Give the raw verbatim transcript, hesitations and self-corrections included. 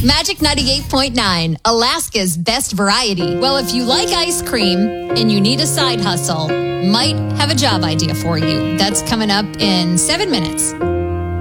Magic ninety-eight point nine, Alaska's best variety. Well, if you like ice cream and you need a side hustle, might have a job idea for you. That's coming up in seven minutes.